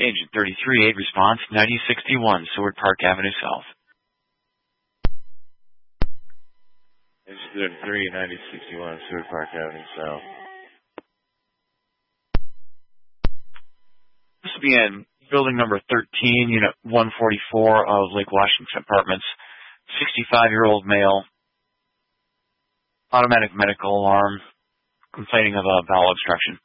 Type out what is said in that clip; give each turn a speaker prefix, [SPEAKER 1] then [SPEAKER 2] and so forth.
[SPEAKER 1] Agent 33-8 response, 9061 Seward Park Avenue South.
[SPEAKER 2] Agent 33, 9061 Seward Park Avenue South.
[SPEAKER 1] This will be in building number 13, unit 144 of Lake Washington Apartments. 65-year-old male, automatic medical alarm, complaining of a bowel obstruction.